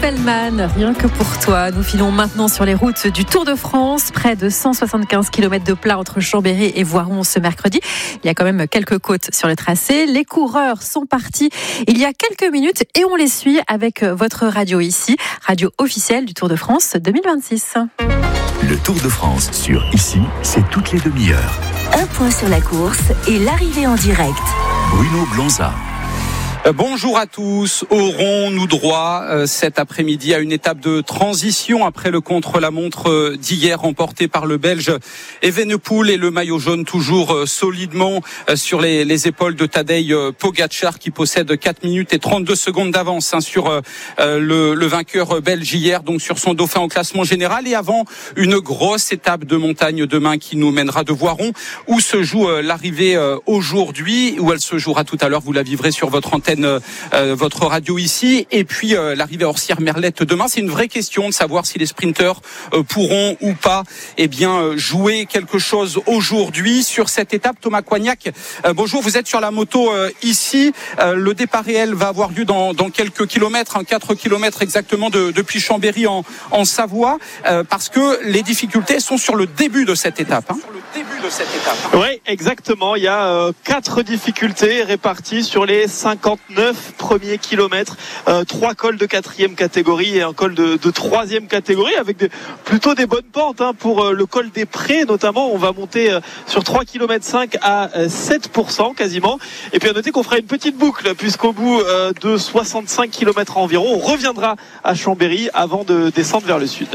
Spellman, rien que pour toi. Nous filons maintenant sur les routes du Tour de France. Près de 175 km de plat entre Chambéry et Voiron ce mercredi. Il y a quand même quelques côtes sur le tracé. Les coureurs sont partis il y a quelques minutes et on les suit avec votre radio ici, radio officielle du Tour de France 2026. Le Tour de France sur Ici, c'est toutes les demi-heures. Un point sur la course et l'arrivée en direct. Bruno Blanza. Bonjour à tous. Aurons-nous droit cet après-midi à une étape de transition après le contre-la-montre d'hier remporté par le Belge Evenepoel et le maillot jaune toujours solidement sur les épaules de Tadej Pogačar qui possède 4 minutes et 32 secondes d'avance sur le vainqueur belge hier, donc sur son dauphin au classement général, et avant une grosse étape de montagne demain qui nous mènera de Voiron où se joue l'arrivée aujourd'hui, où elle se jouera tout à l'heure, vous la vivrez sur votre antenne, votre radio ici, et puis l'arrivée à Orsières-Merlette demain. C'est une vraie question de savoir si les sprinteurs pourront ou pas jouer quelque chose aujourd'hui sur cette étape. Thomas Coignac, bonjour, vous êtes sur la moto ici. Le départ réel va avoir lieu dans quelques kilomètres, 4 kilomètres exactement depuis Chambéry en Savoie, parce que les difficultés sont sur le début de cette étape. Oui, exactement. Il y a 4 difficultés réparties sur les 59 premiers kilomètres. 3 cols de 4e catégorie et un col de 3e catégorie avec plutôt des bonnes pentes pour le col des Prés notamment. On va monter sur 3 km 5 à 7% quasiment. Et puis à noter qu'on fera une petite boucle puisqu'au bout de 65 km environ, on reviendra à Chambéry avant de descendre vers le sud.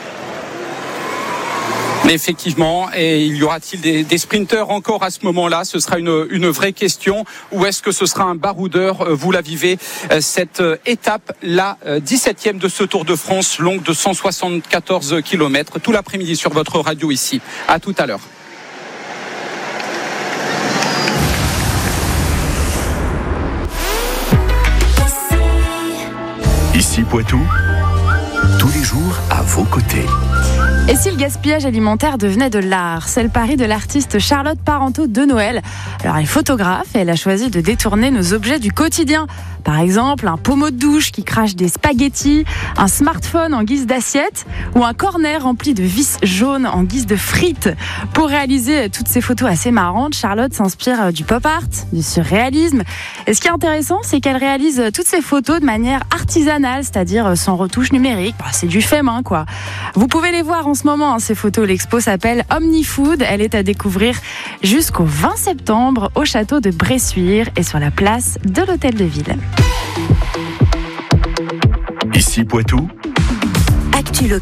Mais effectivement, et il y aura-t-il des sprinteurs encore à ce moment-là? Ce sera une vraie question. Ou est-ce que ce sera un baroudeur? Vous la vivez, cette étape, la 17e de ce Tour de France, longue de 174 km, tout l'après-midi sur votre radio ici. À tout à l'heure. Ici Poitou, tous les jours à vos côtés. Et si le gaspillage alimentaire devenait de l'art? C'est le pari de l'artiste Charlotte Parenteau de Noël. Alors elle est photographe et elle a choisi de détourner nos objets du quotidien. Par exemple, un pommeau de douche qui crache des spaghettis, un smartphone en guise d'assiette ou un corner rempli de vis jaunes en guise de frites. Pour réaliser toutes ces photos assez marrantes, Charlotte s'inspire du pop art, du surréalisme. Et ce qui est intéressant, c'est qu'elle réalise toutes ces photos de manière artisanale, c'est-à-dire sans retouche numérique. C'est du fait main, quoi. Vous pouvez les voir en ce moment, ces photos. L'expo s'appelle Omnifood. Elle est à découvrir jusqu'au 20 septembre au château de Bressuire et sur la place de l'Hôtel de Ville. Ici Poitou,